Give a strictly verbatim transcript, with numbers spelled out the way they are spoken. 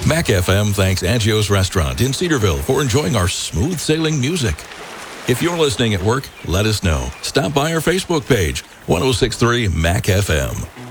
Mac F M thanks Angio's Restaurant in Cedarville for enjoying our smooth sailing music. If you're listening at work, let us know. Stop by our Facebook page, ten sixty-three Mac F M.